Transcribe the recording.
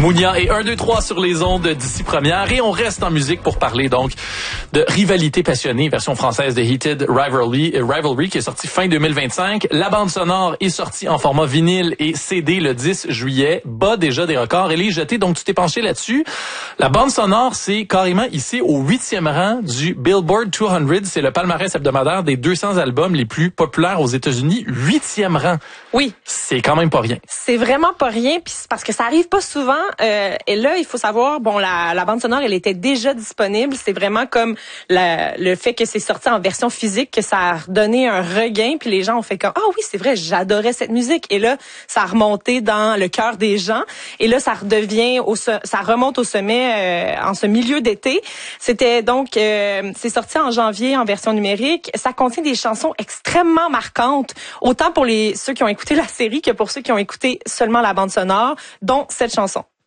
Mounia et 1, 2, 3 sur les ondes d'ici première. Et on reste en musique pour parler donc de Rivalité passionnée, version française de Heated Rivalry qui est sortie fin 2025. La bande sonore est sortie en format vinyle et CD le 10 juillet. Bat déjà des records. Elle est jetée, donc tu t'es penché là-dessus. La bande sonore, c'est carrément ici au 8e rang du Billboard 200. C'est le palmarès hebdomadaire des 200 albums les plus populaires aux États-Unis. 8e rang. Oui. C'est quand même pas rien. C'est vraiment pas rien, puis c'est parce que ça arrive pas souvent. Et là, il faut savoir, bon, la bande sonore, elle était déjà disponible. C'est vraiment comme le fait que c'est sorti en version physique que ça a redonné un regain, puis les gens ont fait comme oui, c'est vrai, j'adorais cette musique. Et là, ça a remonté dans le cœur des gens. Et là, ça remonte au sommet en ce milieu d'été. C'était donc, c'est sorti en janvier en version numérique. Ça contient des chansons extrêmement marquantes, autant pour ceux qui ont écouté la série que pour ceux qui ont écouté seulement la bande sonore, dont cette chanson.